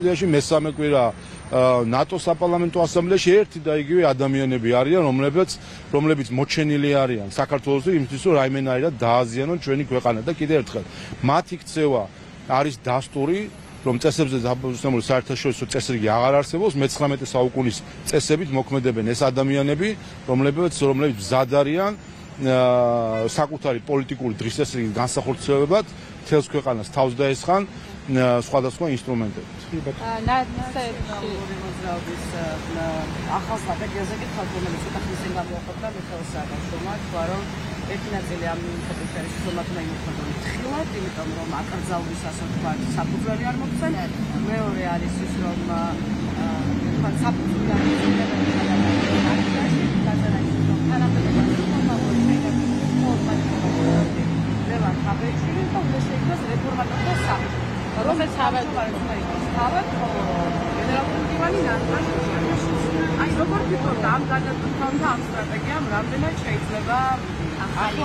მესამე კვირა ნატოს საპარლამენტო ასამბლეაში ერთი და იგივე ადამიანები არიან, რომლებიც მოჩენილი არიან საქართველოს იმისთვის, რომ რაიმენაირად დააზიანონ ჩვენი ქვეყანა და კიდევ ერთხელ მათი ქცევა არის დასტური, რომ წესებზე დაბრძანებული საერთაშორისო წესრიგი აღარ არსებობს, მე-19 საუკუნის წესებით მოქმედებენ ეს ადამიანები, რომლებიც მზად არიან საკუთარი პოლიტიკური დღესასრიგის განსახორციელებად თელს ქვეყანას თავს დაესხან სხვადასხვა ინსტრუმენტებით. მოძრაობის ახალ სტრატეგიაზე კითხავთ, რომელიც ცოტა ხნის წინ გამოაქვეყნა მიხეილ სააკაშვილმა, თქვა, რომ ერთი ნაწილი ამ ინსტიტუტების ხომათმა იმოქმედონ თხილად, იმიტომ რომ აკრძალვის ასე თქვა საფუძველი არ მოგცენ. მეორე არის ის, რომ თქვა საფუძველი არ რომელიც თავად გენერალური მდივანი ნაცვლად აი როგორ ფიქრობთ ამ გადაწყვეტამ და ამ სტრატეგიამ რამდენად შეიძლება ახალი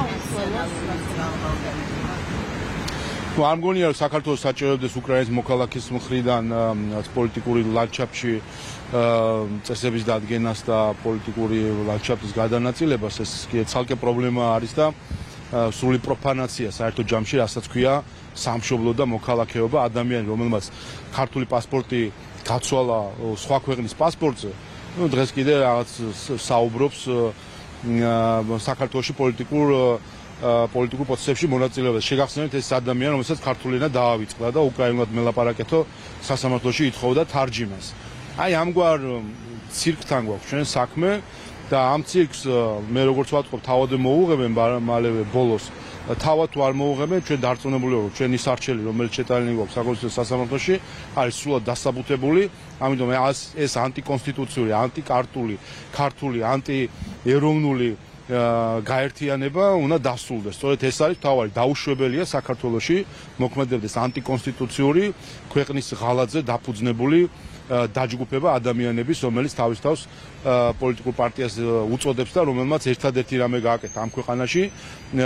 არ მგონია რომ საქართველოს საჭიროებდეს უკრაინის მოქალაქის მხრიდან პოლიტიკური ლანდშაფტში წესების დადგენას და პოლიტიკური ლანდშაფტის გადანაწილებას ეს ცალკე პრობლემა არის და სრული პროფანაცია საერთო ჯამში, რასაც ქვია სამშობლო და მოქალაქეობა ადამიანი, რომელმაც ქართული პასპორტი გაცვალა სხვა ქვეყნის პასპორტზე, დღეს კიდე რაღაც საუბრობს საქართველოში პოლიტიკურ პროცესებში მონაწილეობას. შეგახსენებთ ეს ადამიანი, რომელსაც ქართული ენა დაავიწყდა და უკრაინულად მელაპარაკეთო სასამართლოში ითხოვდა თარჯიმას. აი ამგვარ ცირკთან გვაქვს ჩვენ საქმე და ამ ცირკს მე როგორც ვატყობ თავად მოუღებენ მალევე ბოლოს თავად თუ არ მოუღებენ ჩვენ დარწმუნებული ვართ ჩვენი სარჩელი რომელიც შეტანილი გვაქვს საკონსტიტუციო სასამართლოში არის სრულად დასაბუთებული ამიტომ ეს ანტიკონსტიტუციური ქართული ანტიეროვნული გაერთიანება უნდა დასრულდეს სწორედ ეს არის თავარი დაუშვებელია საქართველოში მოქმედებდეს ანტიკონსტიტუციური ქვეყნის ღალატზე დაფუძნებული დაჯგუფება ადამიანების, რომელიც თავის თავს პოლიტიკურ პარტიას უწოდებს და რომელმაც ერთადერთი რამე გააკეთა ამ ქვეყანაში